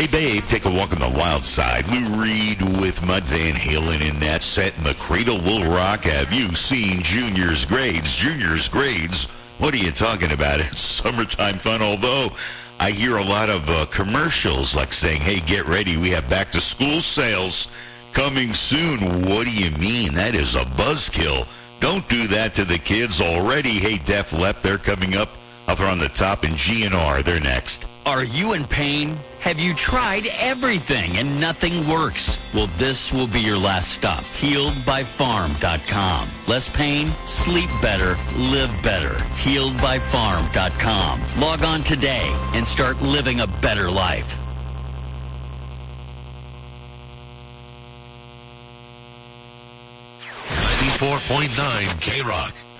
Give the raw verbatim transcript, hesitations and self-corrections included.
Hey, babe, take a walk on the wild side. Lou Reed with Mud Van Halen in that set, and the Cradle Will Rock. Have you seen Junior's Grades? Junior's Grades? What are you talking about? It's summertime fun, although I hear a lot of uh, commercials like saying, hey, get ready, we have back-to-school sales coming soon. What do you mean? That is a buzzkill. Don't do that to the kids already. Hey, Def Lep, they're coming up. Up there on the top, in G N R, they're next. Are you in pain? Have you tried everything and nothing works? Well, this will be your last stop. healed by farm dot com. Less pain, sleep better, live better. healed by farm dot com. Log on today and start living a better life. ninety-four point nine K-Rock.